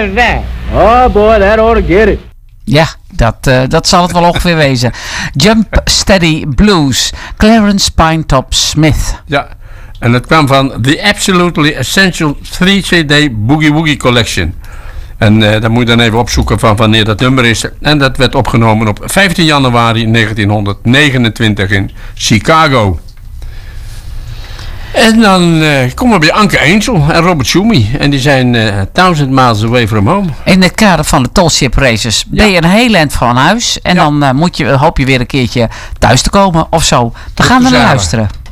was that? Oh boy, that ought to get it. Ja, dat zal het wel ongeveer wezen. Jump Steady Blues, Clarence Pinetop Smith. Ja, en het kwam van The Absolutely Essential 3-CD Boogie Woogie Collection. En dan moet je dan even opzoeken van wanneer dat nummer is. En dat werd opgenomen op 15 januari 1929 in Chicago. En dan komen we bij Anke Angel en Robert Schumi. En die zijn 1000 miles away from home. In het kader van de Tallship Races ben je een heel eind van huis. En dan hoop je weer een keertje thuis te komen of zo. Dan gaan we naar luisteren.